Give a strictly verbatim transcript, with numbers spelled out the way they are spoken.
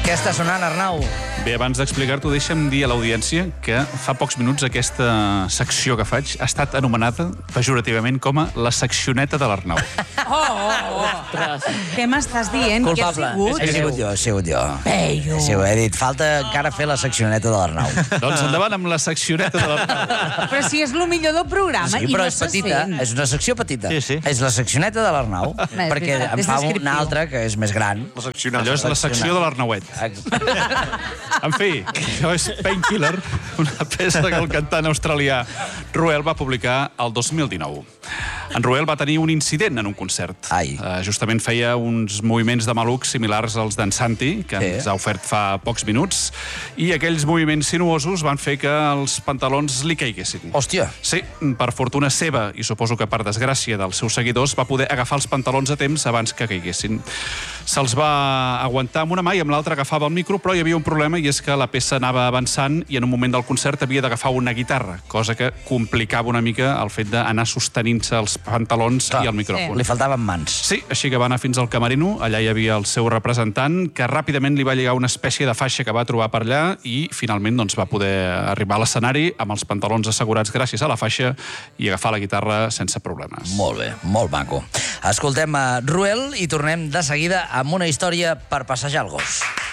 Què està sonant, Arnau? Bé, abans d'explicar-t'ho, deixa'm dir a l'audiència que fa pocs minuts aquesta secció que faig ha estat anomenada pejorativament com a la seccioneta de l'Arnau. Oh, oh, oh. Què m'estàs dient? Culpable. Qui ha He sigut? sigut jo, he sigut jo. Peyu. Sí, ho he dit. Falta encara fer la seccioneta de l'Arnau. Doncs endavant amb la seccioneta de l'Arnau. Però si és el millor del programa Sí, i però no és petita, se sent. és una secció petita. Sí, sí. És la seccioneta de l'Arnau, és perquè veritat, em és fa descriptiu. una altra que és més gran. Allò és la secció de l'Arnauet. En fi, això és Painkiller, una peça que el cantant australià Ruel va publicar el dos mil dinou. En Ruel va tenir un incident en un concert. Ai. Uh, justament feia uns moviments de maluc similars als d'en Santi, que Sí. ens ha ofert fa pocs minuts, i aquells moviments sinuosos van fer que els pantalons li caiguessin. Hòstia. Sí, per fortuna seva, i suposo que per desgràcia dels seus seguidors, va poder agafar els pantalons a temps abans que caiguessin. Se'ls va aguantar amb una mà i amb l'altra agafava el micro, però hi havia un problema, i és que la peça anava avançant i en un moment del concert havia d'agafar una guitarra, cosa que complicava una mica el fet d'anar sostenint-se els pantalons Clar. i el micròfon. Li faltaven mans. Sí, així que va anar fins al camerino, allà hi havia el seu representant, que ràpidament li va lligar una espècie de faixa que va trobar per allà i finalment doncs, va poder arribar a l'escenari amb els pantalons assegurats gràcies a la faixa i agafar la guitarra sense problemes. Molt bé, molt maco. Escoltem a Ruel i tornem de seguida amb una història per passejar el gos.